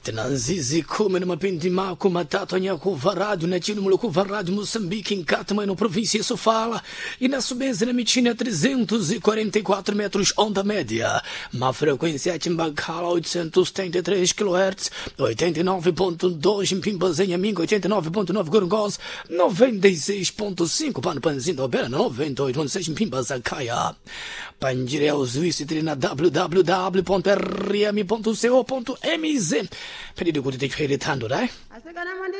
Tenanzizi kumi na mapindi mako matatu anyakuva rádio na chino mulukuva rádio Moçambique em Catama no província de Sofala e na subência na Michina a 344 metros onda média, uma frequência Timbacala 873 kHz, 89.2 em Pimbas em Amingo, 89.9 Gorgos, 96.5 Panpanzinho da Obera, 98.6 em Pimbas a Caia. Pandireus visite na www.rm.co.mz. Pedido que te heredando, né?